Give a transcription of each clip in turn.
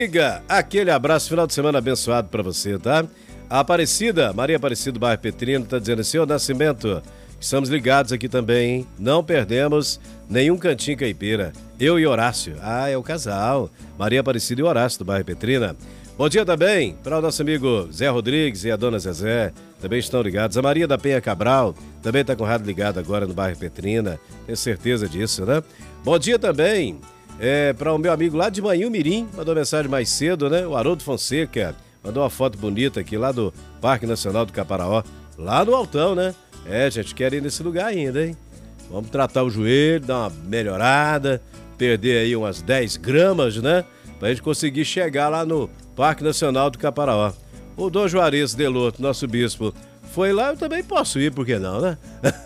Aquele abraço, final de semana abençoado pra você, tá? A Aparecida, Maria Aparecida do bairro Petrino, tá dizendo assim: ô Nascimento, estamos ligados aqui também, hein? Não perdemos nenhum cantinho caipira. Eu e Horácio. Ah, é o casal. Maria Aparecida e Horácio do bairro Petrina. Bom dia também para o nosso amigo Zé Rodrigues e a dona Zezé, também estão ligados. A Maria da Penha Cabral também está com o rádio ligado agora no bairro Petrina, tenho certeza disso, né? Bom dia também para o meu amigo lá de Manhumirim, mandou mensagem mais cedo, né? O Haroldo Fonseca mandou uma foto bonita aqui lá do Parque Nacional do Caparaó, lá no Altão, né? Gente, quer ir nesse lugar ainda, hein? Vamos tratar o joelho, dar uma melhorada, perder aí umas 10 gramas, né? Pra gente conseguir chegar lá no Parque Nacional do Caparaó. O Dom Juarez Deloto, nosso bispo, foi lá, eu também posso ir, por que não, né?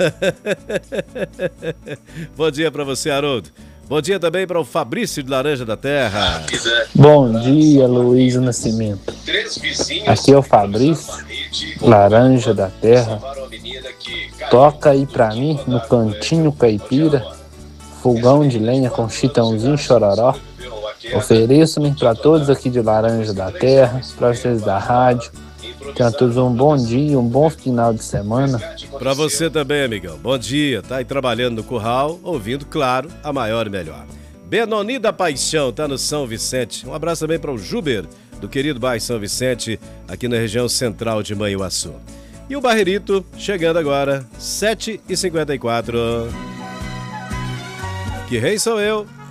Bom dia pra você, Haroldo. Bom dia também para o Fabrício de Laranja da Terra. Bom dia, Luiz Nascimento. Aqui é o Fabrício, Laranja da Terra. Toca aí pra mim, no Cantinho Caipira, fogão de lenha com chitãozinho chororó. Ofereço-me para todos aqui de Laranja da Terra, para vocês da rádio. Tenham todos um bom dia, um bom final de semana. Para você também, amigão. Bom dia. Tá aí trabalhando no curral, ouvindo, claro, a maior e melhor. Benoni da Paixão, tá no São Vicente. Um abraço também para o Juber, do querido bairro São Vicente, aqui na região central de Manhuaçu. E o Barreirito, chegando agora, 7h54. Que rei sou eu.